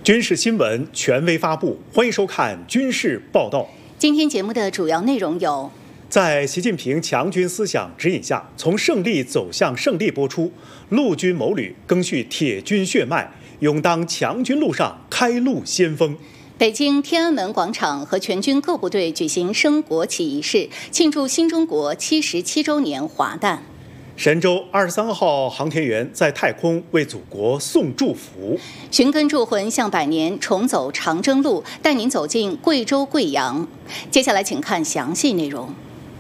军事新闻权威发布，欢迎收看军事报道。 今天节目的主要内容有： 在习近平强军思想指引下，从胜利走向胜利播出，陆军某旅赓续铁军血脉，勇当强军路上开路先锋。 北京天安门广场和全军各部队举行升国旗仪式，庆祝新中国77周年华诞。 神舟23号航天员在太空为祖国送祝福。 寻根铸魂向百年，重走长征路，带您走进贵州贵阳。接下来请看详细内容。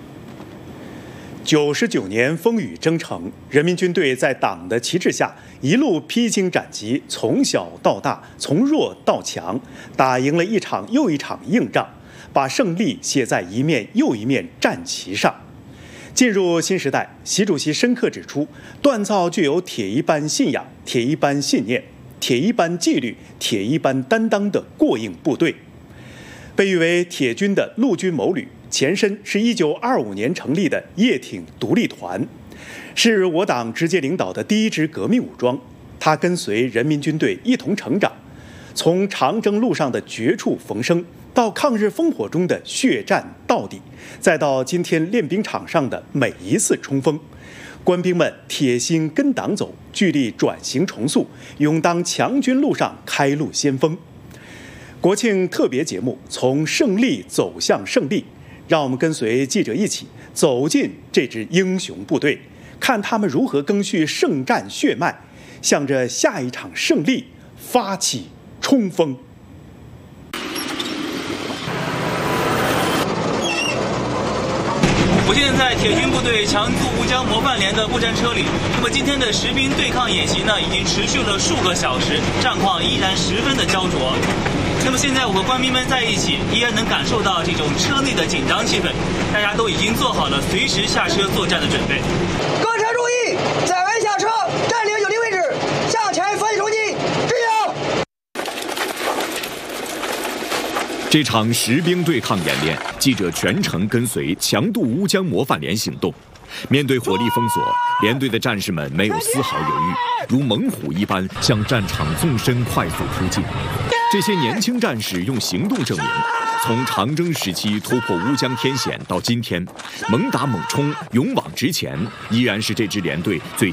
99年风雨征程，人民军队在党的旗帜下一路披荆斩棘，从小到大，从弱到强，打赢了一场又一场硬仗，把胜利写在一面又一面战旗上。进入新时代，习主席深刻指出，锻造具有铁一般信仰、铁一般信念、铁一般纪律、铁一般担当的过硬部队。被誉为铁军的陆军某旅，前身是1925年成立的叶挺独立团，是我党直接领导的第一支革命武装。它跟随人民军队一同成长，从长征路上的绝处逢生，到抗日烽火中的血战到底，再到今天练兵场上的每一次冲锋，官兵们铁心跟党走，聚力转型重塑，勇当强军路上开路先锋。国庆特别节目从胜利走向胜利，让我们跟随记者一起走进这支英雄部队，看他们如何赓续圣战血脉，向着下一场胜利发起冲锋。 我现在在铁军部队强渡吴江模范连的步战车里。那么今天的实兵对抗演习呢，已经持续了数个小时，战况依然十分的焦灼。那么现在我和官兵们在一起，依然能感受到这种车内的紧张气氛，大家都已经做好了随时下车作战的准备。 各车注意，载完下车，占领有利位置，向前发起冲击，支援。 这场实兵对抗演练，记者全程跟随强渡乌江模范连行动。面对火力封锁，连队的战士们没有丝毫犹豫，如猛虎一般向战场纵深快速突进。这些年轻战士用行动证明，从长征时期突破乌江天险到今天，猛打猛冲，勇往直前，依然是这支连队最